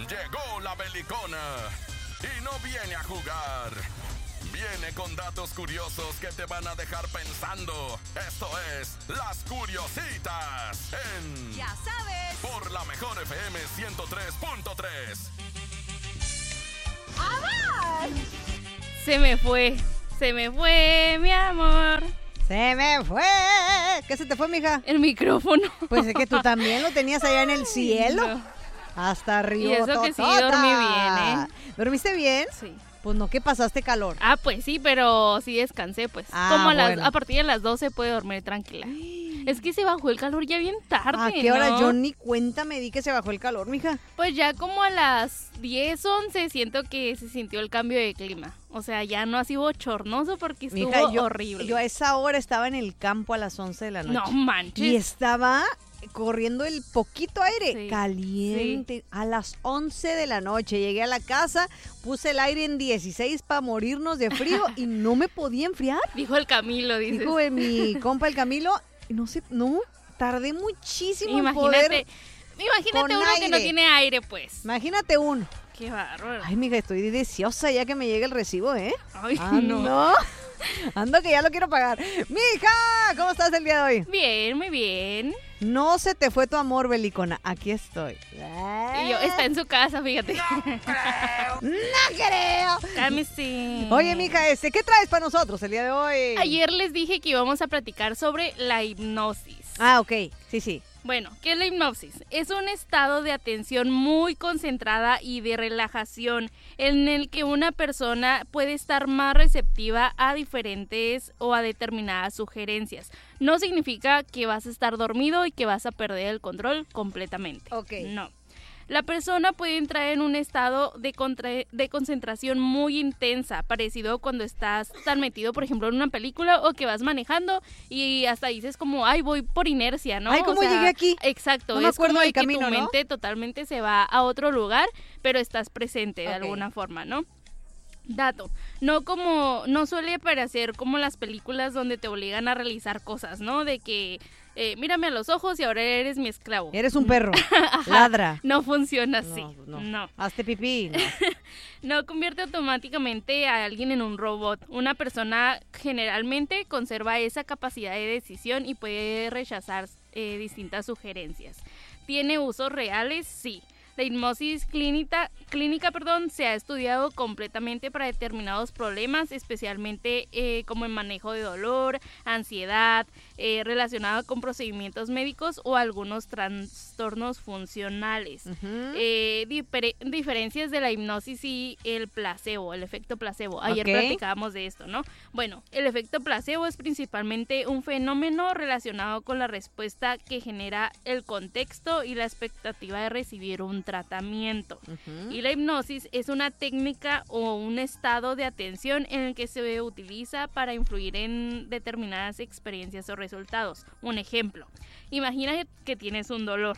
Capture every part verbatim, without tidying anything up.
Llegó la belicona y no viene a jugar. Viene con datos curiosos que te van a dejar pensando. Esto es Las Curiositas en... Ya sabes. Por la mejor F M ciento tres punto tres. Se me fue, se me fue, mi amor. Se me fue. ¿Qué se te fue, mija? El micrófono. Pues es que tú también lo tenías allá en el cielo. No. Hasta arriba. Y eso que sí dormí bien, ¿eh? ¿Dormiste bien? Sí. Pues no, que pasaste calor. Ah, pues sí, pero sí descansé, pues. Ah, Como a, las, bueno. a partir de las doce puede dormir tranquila. Es que se bajó el calor ya bien tarde, ¿A qué hora? ¿no? Yo ni cuenta me di que se bajó el calor, mija. Pues ya como a las diez, once siento que se sintió el cambio de clima. O sea, ya no así bochornoso porque estuvo Mija, yo, horrible. yo a esa hora estaba en el campo a las once de la noche. No manches. Y estaba corriendo el poquito aire Sí, caliente a las once de la noche. Llegué a la casa, puse el aire en dieciséis para morirnos de frío y no me podía enfriar. Dijo el Camilo, dices. Dijo eh, mi compa el Camilo, no sé, no, tardé muchísimo en Imagínate, poder. imagínate con uno que no aire. tiene aire, pues. Imagínate uno. Qué bárbaro. Ay, mija, estoy deseosa ya que me llegue el recibo, ¿eh? Ay, Ando, no. ando que ya lo quiero pagar. Mija, ¿cómo estás el día de hoy? Bien, muy bien. No se te fue tu amor, belicona. Aquí estoy. Y yo, está en su casa, fíjate. No creo. Cálmese. Oye, mija, este, ¿qué traes para nosotros el día de hoy? Ayer les dije que íbamos a platicar sobre la hipnosis. Ah, ok. Sí, sí. Bueno, ¿qué es la hipnosis? Es un estado de atención muy concentrada y de relajación en el que una persona puede estar más receptiva a diferentes o a determinadas sugerencias. No significa que vas a estar dormido y que vas a perder el control completamente. Ok. No. La persona puede entrar en un estado de, contra- de concentración muy intensa, parecido cuando estás tan metido, por ejemplo, en una película o que vas manejando y hasta dices como, ay, voy por inercia, ¿no? Ay, ¿cómo llegué aquí? Exacto, No me es acuerdo como del de que camino, tu ¿no? mente totalmente se va a otro lugar, pero estás presente de Ok. alguna forma, ¿no? Dato, no como, no suele parecer como las películas donde te obligan a realizar cosas, ¿no? De que, eh, mírame a los ojos y ahora eres mi esclavo. Eres un perro. Ladra. No funciona así. No, no. No. Hazte pipí. No. No convierte automáticamente a alguien en un robot. Una persona generalmente conserva esa capacidad de decisión y puede rechazar eh, distintas sugerencias. ¿Tiene usos reales? Sí. La hipnosis clínica, clínica perdón, se ha estudiado completamente para determinados problemas, especialmente eh, como el manejo de dolor, ansiedad, eh, relacionado con procedimientos médicos o algunos trastornos funcionales. Ujú. Eh, difer- diferencias de la hipnosis y el placebo, el efecto placebo. Ayer Ok. platicábamos de esto, ¿no? Bueno, el efecto placebo es principalmente un fenómeno relacionado con la respuesta que genera el contexto y la expectativa de recibir un tratamiento. Ujú. Y la hipnosis es una técnica o un estado de atención en el que se utiliza para influir en determinadas experiencias o resultados. Un ejemplo, imagina que tienes un dolor.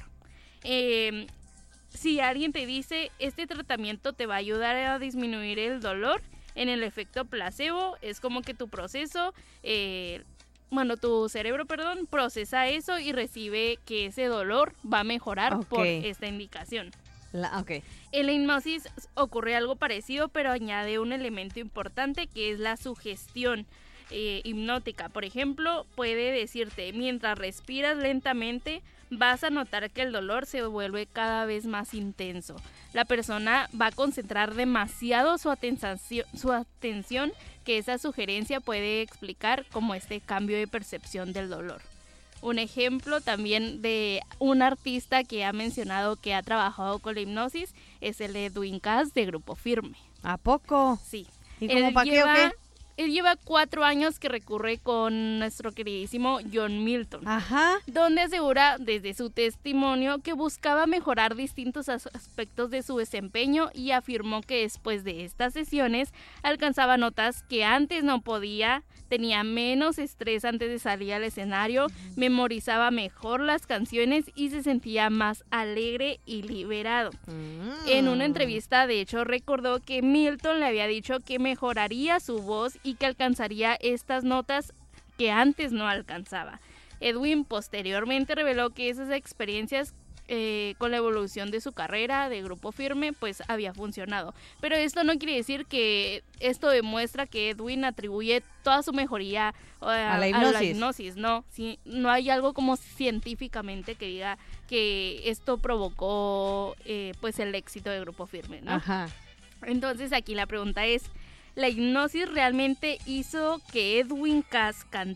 Eh, si alguien te dice, este tratamiento te va a ayudar a disminuir el dolor, en el efecto placebo es como que tu proceso, eh, bueno, tu cerebro, perdón, procesa eso y recibe que ese dolor va a mejorar Ok. por esta indicación. La- ok. En la hipnosis ocurre algo parecido, pero añade un elemento importante que es la sugestión eh, hipnótica. Por ejemplo, puede decirte, mientras respiras lentamente, vas a notar que el dolor se vuelve cada vez más intenso. La persona va a concentrar demasiado su atención, su atención que esa sugerencia puede explicar como este cambio de percepción del dolor. Un ejemplo también de un artista que ha mencionado que ha trabajado con la hipnosis es el Edwin Cass de Grupo Firme. ¿A poco? Sí. ¿Y como Él para qué o lleva- qué? Él lleva cuatro años que recurre con nuestro queridísimo John Milton, Ajá. donde asegura desde su testimonio que buscaba mejorar distintos as- aspectos de su desempeño y afirmó que después de estas sesiones alcanzaba notas que antes no podía, tenía menos estrés antes de salir al escenario, memorizaba mejor las canciones y se sentía más alegre y liberado. Mm. En una entrevista, de hecho, recordó que Milton le había dicho que mejoraría su voz y que alcanzaría estas notas que antes no alcanzaba. Edwin posteriormente reveló que esas experiencias eh, con la evolución de su carrera de Grupo Firme, pues había funcionado. Pero esto no quiere decir que esto demuestra que Edwin atribuye toda su mejoría uh, a, la hipnosis. a la hipnosis, no, sí, no hay algo como científicamente que diga que esto provocó eh, pues el éxito de Grupo Firme, ¿no? Ajá. Entonces aquí la pregunta es, ¿la hipnosis realmente hizo que Edwin Cass cantara